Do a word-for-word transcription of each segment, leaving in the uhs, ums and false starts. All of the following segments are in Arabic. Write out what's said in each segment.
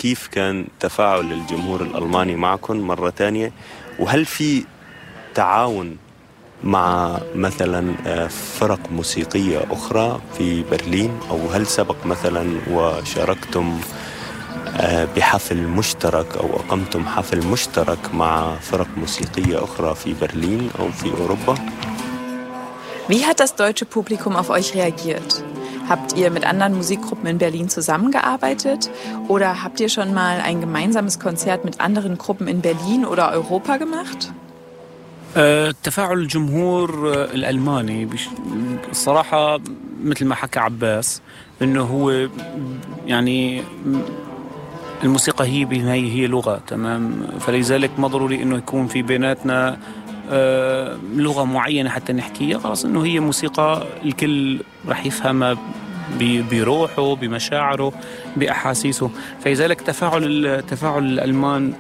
كيف كان تفاعل الجمهور الألماني معكم مرة تانية؟ وهل في تعاون مع مثلا فرق موسيقية أخرى في برلين، أو هل سبق مثلا وشاركتم بحفل مشترك أو أقمتم حفل مشترك مع فرق موسيقية أخرى في برلين أو في أوروبا؟ Wie hat das deutsche Publikum auf euch reagiert? Habt ihr mit anderen Musikgruppen in Berlin zusammengearbeitet oder habt ihr schon mal ein gemeinsames Konzert mit anderen Gruppen in Berlin oder Europa gemacht? تفاعل الجمهور الألماني الصراحة مثل ما حكى عباس إنه هو يعني الموسيقى هي بالنهاية هي لغة، تمام، فلذلك ما ضروري إنه يكون في بيناتنا لغة معينة حتى نحكيها، خلاص إنه هي موسيقى الكل رح يفهمها بروحه بمشاعره بأحاسيسه. فلذلك تفاعل تفاعل الألمان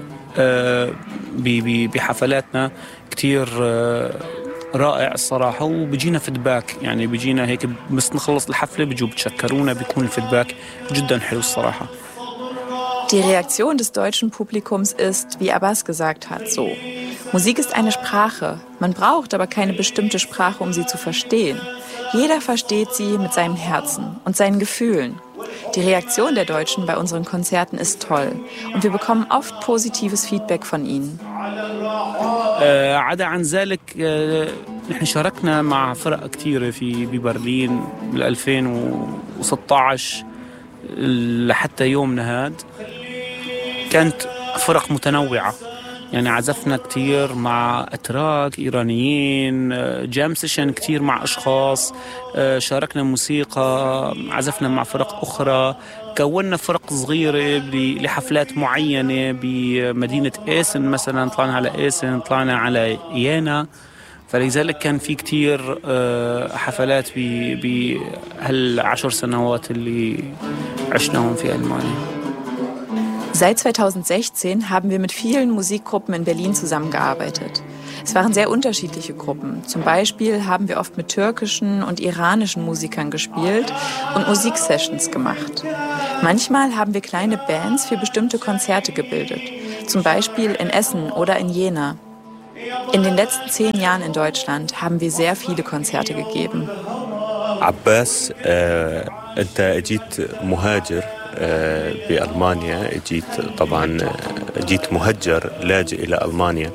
بحفلاتنا كتير رائع الصراحة، وبيجينا فيدباك، يعني بيجينا هيك بس نخلص الحفلة بيجوا بتشكرونا، بيكون الفيدباك جدا حلو الصراحة. Die Reaktion des deutschen Publikums ist, wie Abbas gesagt hat, so. Musik ist eine Sprache. Man braucht aber keine bestimmte Sprache, um sie zu verstehen. Jeder versteht sie mit seinem Herzen und seinen Gefühlen. Die Reaktion der Deutschen bei unseren Konzerten ist toll und wir bekommen oft positives Feedback von ihnen. عدا عن ذلك نحن شاركنا مع فرق كثيرة في ببرلين بال ألفين وستة عشر لحتى يومنا هاد، كانت فرق متنوعة، يعني عزفنا كتير مع أتراك إيرانيين، جام سيشن كتير مع أشخاص، شاركنا موسيقى، عزفنا مع فرق أخرى، كونا فرق صغيرة لحفلات معينة بمدينة إيسن مثلا، طلعنا على إيسن، طلعنا على إيانا، فلذلك كان في كتير حفلات بهالعشر سنوات اللي عشناهم في ألمانيا. Seit zweitausendsechzehn haben wir mit vielen Musikgruppen in Berlin zusammengearbeitet. Es waren sehr unterschiedliche Gruppen. Zum Beispiel haben wir oft mit türkischen und iranischen Musikern gespielt und Musiksessions gemacht. Manchmal haben wir kleine Bands für bestimmte Konzerte gebildet. Zum Beispiel in Essen oder in Jena. In den letzten zehn Jahren in Deutschland haben wir sehr viele Konzerte gegeben. Abbas, äh, أنت أجيت مهاجر بألمانيا، جيت طبعا جيت مهجر لاجئ إلى ألمانيا.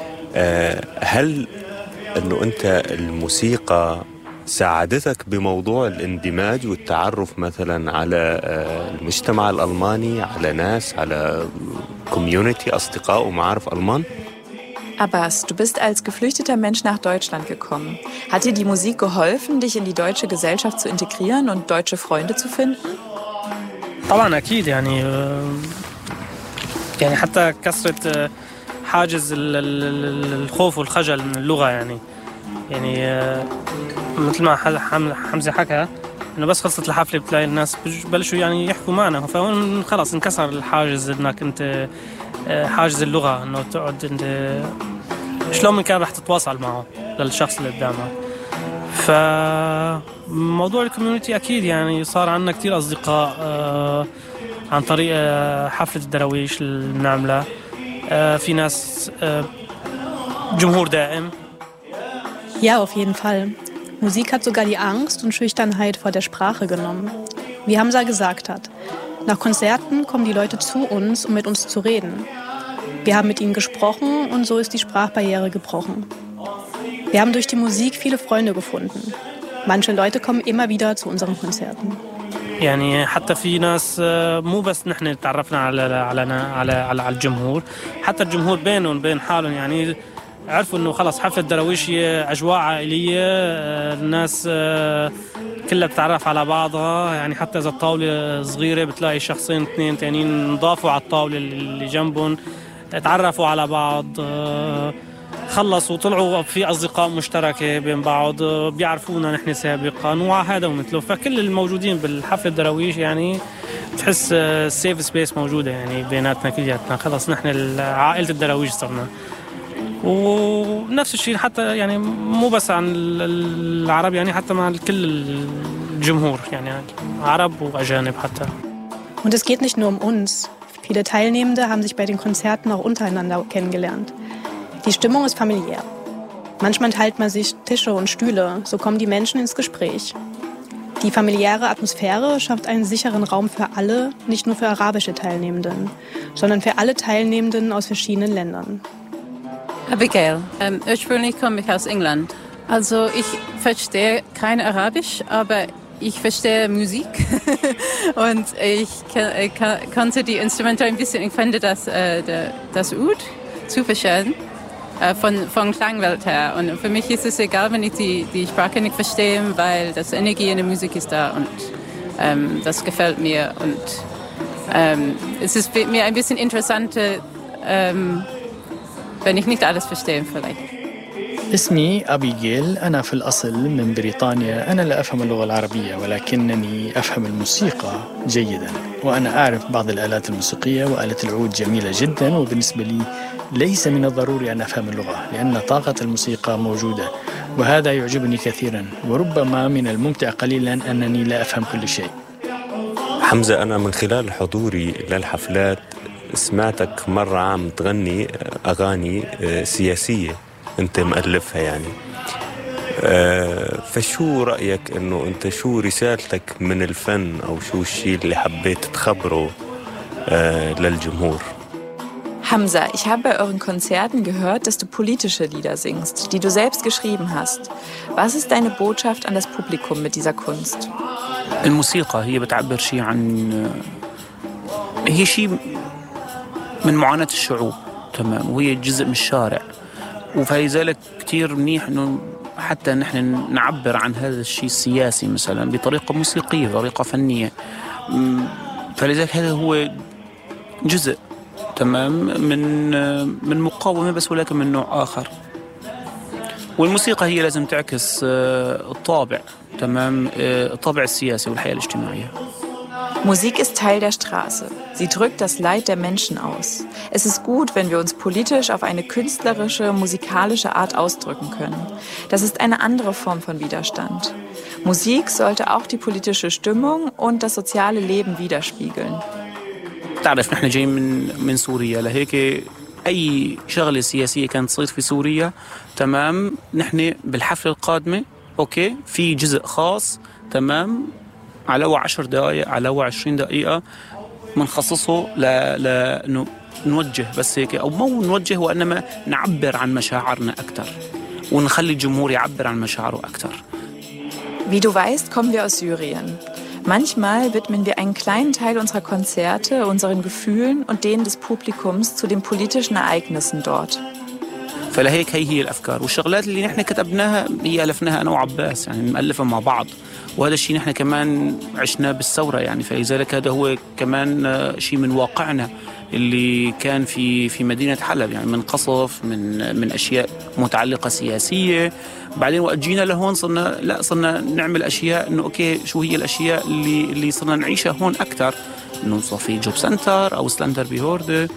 هل أنه أنت الموسيقى ساعدتك بموضوع الاندماج والتعرف مثلا على المجتمع الألماني، على ناس، على كوميونيتي، أصدقاء ومعارف ألمان؟ Abbas, du bist als geflüchteter Mensch nach Deutschland gekommen. Hat dir die Musik geholfen, dich in die deutsche Gesellschaft zu integrieren und deutsche Freunde zu finden? طبعا أكيد، يعني يعني حتى كسرت حاجز الخوف والخجل من اللغة، يعني يعني مثل ما حمزة حكى إنه بس خلصت الحفلة بتلاقي الناس بلشوا يعني يحكوا معنا، فهون خلاص انكسر الحاجز إنك أنت حاجز اللغة، إنه تقعد أنت شلون من كان رح تتواصل معه للشخص اللي قدامك. فموضوع الكوميونيتي أكيد يعني صار عندنا كتير أصدقاء عن طريق حفلة الدراويش اللي بنعملها. في ناس جمهور دائم. Ja, auf jeden Fall. Musik hat sogar die Angst und Schüchternheit vor der Sprache genommen. Wie Hamza gesagt hat, nach Konzerten kommen die Leute zu uns, um mit uns zu reden. Wir haben mit ihnen gesprochen und so ist die Sprachbarriere gebrochen. Wir haben durch die Musik viele Freunde gefunden. Manche Leute kommen immer wieder zu unseren Konzerten. يعني حتى في ناس مو بس نحن تعرفنا على على على على الجمهور، حتى الجمهور بينهم وبين حالهم يعني عرفوا انه خلص حفلة دراويش اجواء عائلية، الناس كلها بتتعرف على بعضها، يعني حتى اذا الطاولة صغيرة بتلاقي شخصين اثنين تانيين نضافوا على الطاولة اللي جنبهم، تعرفوا على بعض، خلصوا طلعوا في أصدقاء مشتركة بين بعض، بيعرفونا نحن سابقا وهذا ومثله. فكل الموجودين بالحفلة الدراويش يعني تحس سيف سبيس موجودة يعني بيناتنا كلياتنا، خلص نحن عائلة الدراويش صرنا. ونفس الشيء حتى يعني مو بس عن العرب، يعني حتى مع كل الجمهور، يعني عرب وأجانب حتى. Und es geht nicht nur um uns. Viele Teilnehmende haben sich bei den Konzerten auch untereinander kennengelernt. Die Stimmung ist familiär. Manchmal teilt man sich Tische und Stühle, so kommen die Menschen ins Gespräch. Die familiäre Atmosphäre schafft einen sicheren Raum für alle, nicht nur für arabische Teilnehmenden, sondern für alle Teilnehmenden aus verschiedenen Ländern. Abigail, ähm, ursprünglich komme ich aus England. Also ich verstehe kein Arabisch, aber ich verstehe Musik und ich kann, kann, konnte die Instrumente ein bisschen, ich finde das, äh, der, das Oud super schön äh, von, von Klangwelt her. Und für mich ist es egal, wenn ich die, die Sprache nicht verstehe, weil das Energie in der Musik ist da und ähm, das gefällt mir. Und ähm, es ist mir ein bisschen interessanter, ähm, wenn ich nicht alles verstehe vielleicht. اسمي أبيجيل. أنا في الأصل من بريطانيا. أنا لا أفهم اللغة العربية ولكنني أفهم الموسيقى جيدا، وأنا أعرف بعض الآلات الموسيقية، وآلة العود جميلة جدا، وبالنسبة لي ليس من الضروري أن أفهم اللغة لأن طاقة الموسيقى موجودة، وهذا يعجبني كثيرا، وربما من الممتع قليلا أنني لا أفهم كل شيء. حمزة، أنا من خلال حضوري للحفلات سمعتك مرة عم تغني أغاني سياسية أنت مؤلفها يعني. أه فشو رأيك إنه أنت شو رسالتك من الفن أو شو الشيء اللي حبيت تخبره أه للجمهور؟ Hamza, ich habe bei euren Konzerten gehört, dass du politische Lieder singst, die du selbst geschrieben hast. Was ist deine Botschaft an das Publikum mit dieser Kunst? الموسيقى هي بتعبر شيء عن هي شيء من معاناة الشعوب، تمام، وهي جزء من الشارع، وفلذلك كتير منيح إنه حتى نحن نعبر عن هذا الشيء السياسي مثلا بطريقة موسيقية، بطريقة فنية. فلذلك هذا هو جزء، تمام، من من مقاومة بس ولكن من نوع آخر. والموسيقى هي لازم تعكس الطابع، تمام، الطابع السياسي والحياة الاجتماعية. Musik ist Teil der Straße. Sie drückt das Leid der Menschen aus. Es ist gut, wenn wir uns politisch auf eine künstlerische, musikalische Art ausdrücken können. Das ist eine andere Form von Widerstand. Musik sollte auch die politische Stimmung und das soziale Leben widerspiegeln. تعرف نحن جايين من من سوريا، لهيك أي شغلة سياسية كانت تصير في سوريا، تمام، نحن بالحفلة القادمة أوكي في جزء خاص، تمام، على عشر دقائق على عشرين دقيقة منخصصه ل لأنه نوجه بس هيك، أو مو نوجه وإنما نعبر عن مشاعرنا أكثر ونخلي الجمهور يعبر عن مشاعره أكثر. Wie du weißt, kommen wir aus Syrien. Manchmal widmen wir einen kleinen Teil unserer Konzerte unseren Gefühlen und denen des Publikums zu den politischen Ereignissen dort. فلهيك هي هي الأفكار والشغلات اللي نحن كتبناها هي ألفناها أنا وعباس، يعني مؤلفة مع بعض، وهذا الشيء نحن كمان عشنا بالثورة يعني. فلذلك هذا هو كمان شيء من واقعنا اللي كان في في مدينة حلب، يعني من قصف، من من أشياء متعلقة سياسية. بعدين وقت جينا لهون صرنا لا صرنا نعمل أشياء إنه أوكي شو هي الأشياء اللي اللي صرنا نعيشها هون أكثر، إنه صار في جوب سنتر أو سلندر بيهورده.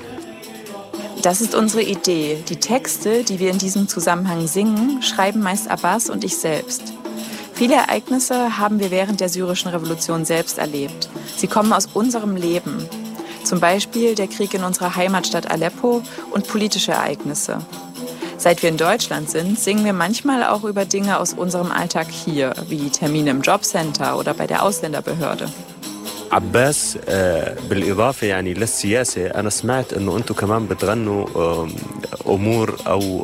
Das ist unsere Idee. Die Texte, die wir in diesem Zusammenhang singen, schreiben meist Abbas und ich selbst. Viele Ereignisse haben wir während der syrischen Revolution selbst erlebt. Sie kommen aus unserem Leben. Zum Beispiel der Krieg in unserer Heimatstadt Aleppo und politische Ereignisse. Seit wir in Deutschland sind, singen wir manchmal auch über Dinge aus unserem Alltag hier, wie Termine im Jobcenter oder bei der Ausländerbehörde. عباس، بالإضافة يعني للسياسة، أنا سمعت أنه أنتم كمان بتغنوا أمور أو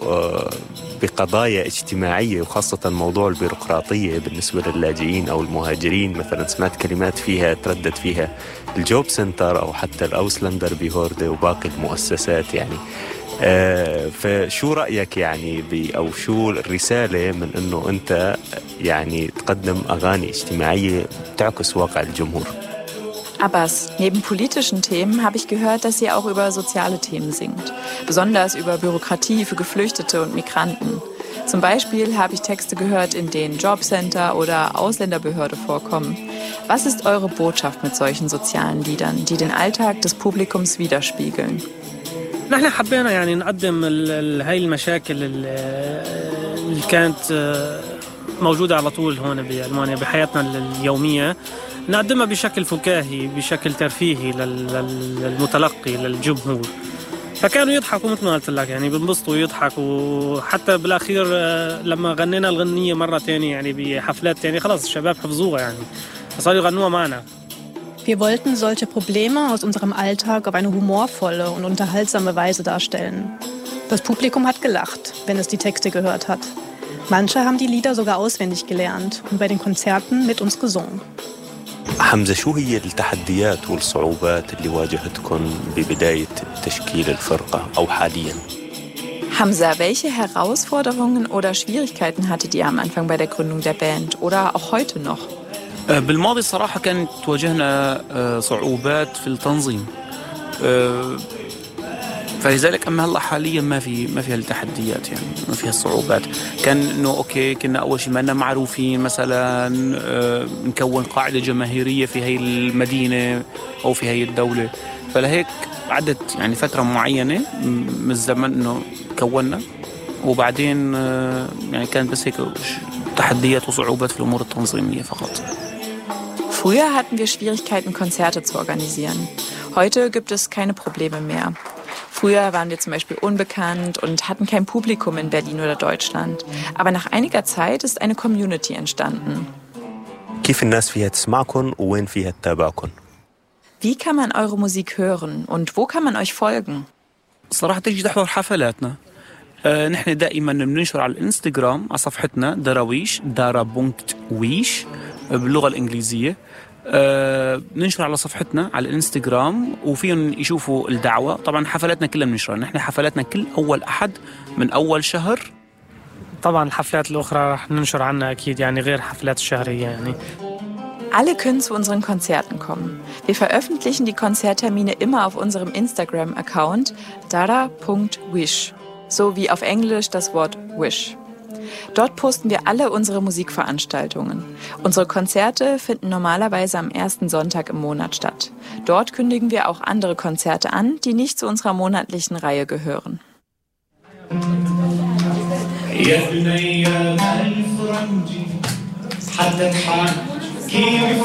بقضايا اجتماعية، وخاصة موضوع البيروقراطية بالنسبة للاجئين أو المهاجرين. مثلا سمعت كلمات فيها تردد فيها الجوب سنتر أو حتى الأوسلندر بيهوردة وباقي المؤسسات يعني. فشو رأيك يعني أو شو الرسالة من أنه أنت يعني تقدم أغاني اجتماعية تعكس واقع الجمهور؟ Abbas, neben politischen Themen habe ich gehört, dass ihr auch über soziale Themen singt. Besonders über Bürokratie für Geflüchtete und Migranten. Zum Beispiel habe ich Texte gehört, in denen Jobcenter oder Ausländerbehörde vorkommen. Was ist eure Botschaft mit solchen sozialen Liedern, die den Alltag des Publikums widerspiegeln? نحن حبينا يعني نقدم هاي المشاكل اللي كانت موجودة على طول هون بألمانيا بحياتنا اليومية، نقدمها بشكل فكاهي بشكل ترفيهي للمتلقي للجمهور. فكانوا يضحكوا مثل ما قلت لك يعني بنبسطوا ويضحكوا. حتى بالأخير لما غنينا الغنية مرة تانية يعني بحفلات تانية خلاص الشباب حفظوها يعني فصاروا يغنوها معنا. Wir wollten solche Probleme aus unserem Alltag auf eine humorvolle und unterhaltsame Weise darstellen. Das Publikum hat gelacht, wenn es die Texte gehört hat. Manche haben die Lieder sogar auswendig gelernt und bei den Konzerten mit uns gesungen. حمزة، شو هي التحديات والصعوبات اللي واجهتكم ببداية تشكيل الفرقة أو حالياً؟ Hamza, welche Herausforderungen oder Schwierigkeiten hattet ihr am Anfang bei der Gründung der Band oder auch heute noch? بالماضي الصراحة كانت تواجهنا صعوبات في التنظيم، فلذلك أما هلا حاليا ما في ما فيها التحديات يعني ما فيها الصعوبات. كان إنه أوكي كنا أول شيء ما لنا معروفين مثلا نكون قاعدة جماهيرية في هاي المدينة أو في هاي الدولة، فلهيك عدت يعني فترة معينة من الزمن إنه كوننا، وبعدين يعني كانت بس هيك تحديات وصعوبات في الأمور التنظيمية فقط. Früher hatten wir Schwierigkeiten, Konzerte zu organisieren. Heute gibt es keine Probleme mehr. Früher waren wir zum Beispiel unbekannt und hatten kein Publikum in Berlin oder Deutschland. Aber nach einiger Zeit ist eine Community entstanden. كيف الناس فيها تسمعكم وين فيها تتابعكم؟ Wie kann man eure Musik hören und wo kann man euch folgen? صراحة تيجي تحضر حفلاتنا. آه نحن دائما بننشر على الانستغرام على صفحتنا دراويش دارا بونكت ويش باللغة الإنجليزية. آه ننشر على صفحتنا على الانستغرام وفيهم يشوفوا الدعوة. طبعا حفلاتنا كلها بننشرها، نحن حفلاتنا كل أول أحد من أول شهر. طبعا الحفلات الأخرى رح ننشر عنها أكيد يعني غير حفلات الشهرية يعني. Alle können zu unseren Konzerten kommen. Wir veröffentlichen die Konzerttermine immer auf unserem Instagram-Account dara punkt wish, so wie auf Englisch das Wort Wish. Dort posten wir alle unsere Musikveranstaltungen. Unsere Konzerte finden normalerweise am ersten Sonntag im Monat statt. Dort kündigen wir auch andere Konzerte an, die nicht zu unserer monatlichen Reihe gehören.